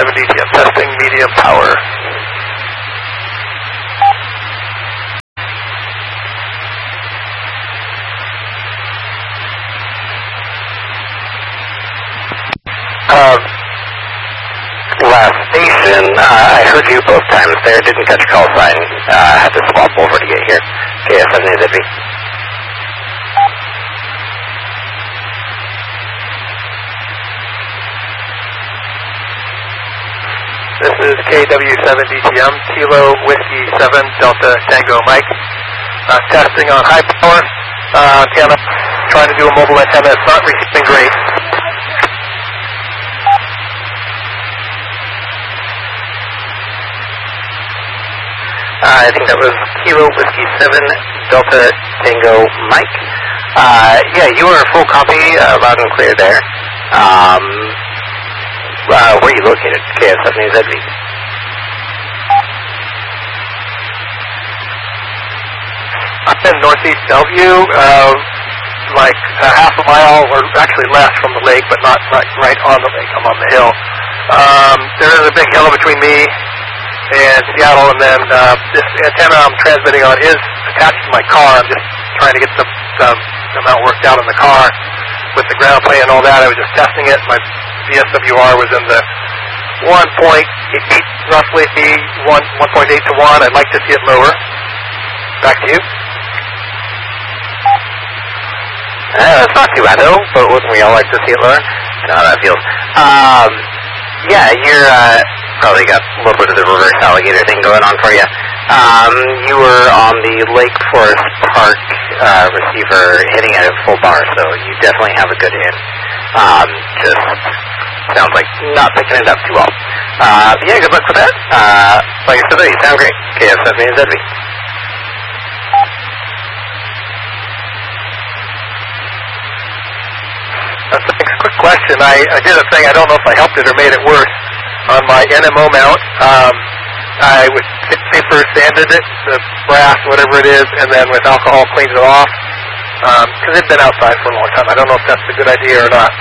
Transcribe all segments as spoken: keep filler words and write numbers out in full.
seven D T M testing, medium power. Uh, last station, uh, I heard you both times there, didn't catch call sign, uh, had to swap over to get here. K S seven A Z V. This is K W seven D T M, Kilo Whiskey seven, Delta Tango Mike. Uh, testing on high power uh, antenna, trying to do a mobile antenna. It's not receiving great. Uh, I think that was Kilo Whiskey seven, Delta Tango Mike. Uh, yeah, you were full copy, uh, loud and clear there. Um, uh, where are you located? K S seven A Z V. I'm in Northeast Bellevue, uh, like a half a mile, or actually less from the lake, but not, not right on the lake. I'm on the hill. Um, there is a big hill between me and Seattle, and then uh, this antenna I'm transmitting on is attached to my car. I'm just trying to get the, the, the amount worked out in the car with the ground plane and all that. I was just testing it. My V S W R was in the one point eight, roughly one, one point eight to one. I'd like to see it lower. Back to you. Uh, it's not too bad though, but wouldn't we all like to see it lower? You know how that feels. Um, yeah, you're uh, probably got a little bit of the reverse alligator thing going on for you. Um, you were on the Lake Forest Park uh, receiver hitting it at full bar, so you definitely have a good hit. Um, just sounds like not picking it up too well. Uh, but yeah, good luck with that. Uh, like I said, you sound great. K S seven A Z V. Uh, thanks. Quick question. I, I did a thing, I don't know if I helped it or made it worse. On my N M O mount, um, I would paper sanded it, the brass, whatever it is, and then with alcohol cleaned it off. Because um, it's been outside for a long time. I don't know if that's a good idea or not.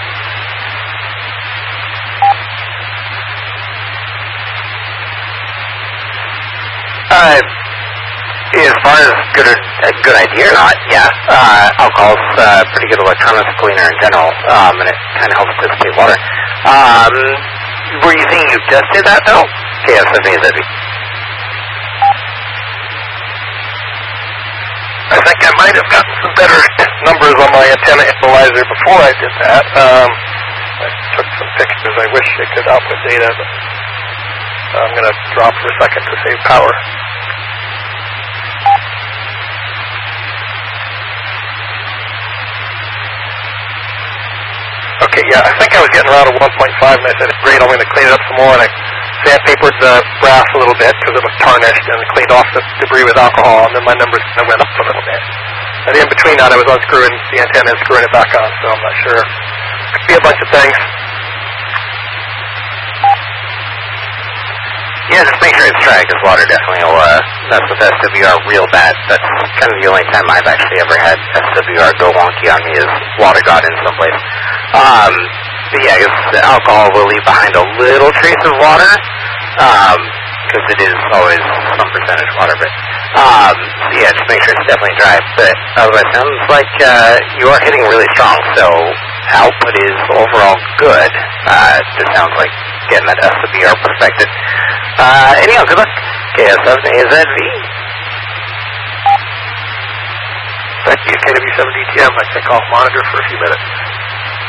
Uh, as far as good or, a good idea or not, yeah. Uh, alcohol's uh, pretty good electronics cleaner in general, um, and it kind of helps dissipate water. Um, were you saying you just did that, though? K S seven A Z V. I think I might have gotten some better numbers on my antenna analyzer before I did that. Um, I took some pictures. I wish it could output data, but I'm going to drop for a second to save power. Okay, yeah, I think I was getting around a one point five, and I said, great, I'm going to clean it up some more, and I sandpapered the brass a little bit because it was tarnished, and cleaned off the debris with alcohol, and then my numbers kind of went up a little bit. And in between that, I was unscrewing the antenna and screwing it back on, so I'm not sure. Could be a bunch of things. Yeah, just make sure it's dry, because water definitely will uh, mess with S W R real bad. That's kind of the only time I've actually ever had S W R go wonky on me is water got in someplace. Um, but yeah, because the alcohol will leave behind a little trace of water, because um, it is always some percentage water. But um, so yeah, just make sure it's definitely dry. But otherwise, it sounds like uh, you are hitting really strong, so output is overall good. Uh, it just sounds like getting that S W R perfected. Uh, anyhow, good luck. K S seven A Z V. Thank you, K W seven D T M. I check off monitor for a few minutes.